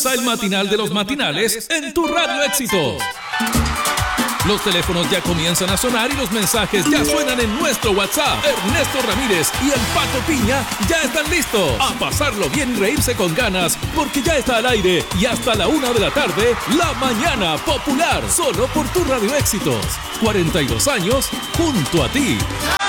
Comienza el matinal de los matinales en tu Radio Éxitos. Los teléfonos ya comienzan a sonar y los mensajes ya suenan en nuestro WhatsApp. Ernesto Ramírez y el Pato Piña ya están listos. A pasarlo bien y reírse con ganas, porque ya está al aire y hasta la 1 de la tarde, La Mañana Popular, solo por tu Radio Éxitos. 42 años junto a ti.